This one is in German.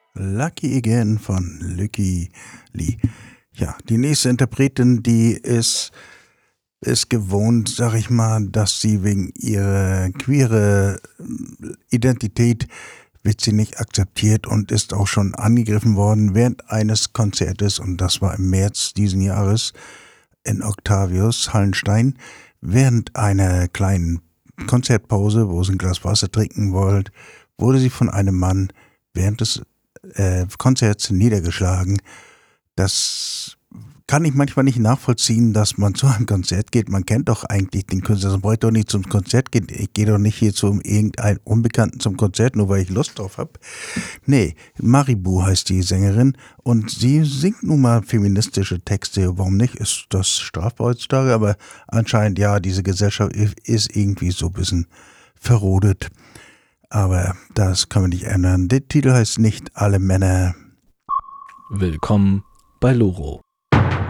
Lucky Again von Lykke Li. Ja, die nächste Interpretin, die ist gewohnt, sag ich mal, dass sie wegen ihrer queere Identität wird sie nicht akzeptiert und ist auch schon angegriffen worden während eines Konzertes, und das war im März diesen Jahres in Octavius Hallenstein, während einer kleinen Konzertpause, wo sie ein Glas Wasser trinken wollte, wurde sie von einem Mann während des Konzerts niedergeschlagen. Das kann ich manchmal nicht nachvollziehen, dass man zu einem Konzert geht. Man kennt doch eigentlich den Künstler. Man braucht doch nicht zum Konzert gehen. Ich gehe doch nicht hier zu irgendeinem Unbekannten zum Konzert, nur weil ich Lust drauf habe. Nee, Maribu heißt die Sängerin und sie singt nun mal feministische Texte. Warum nicht? Ist das strafbar heutzutage? Aber anscheinend, ja, diese Gesellschaft ist irgendwie so ein bisschen verrodet. Aber das kann man nicht ändern. Der Titel heißt Nicht alle Männer. Willkommen bei Loro.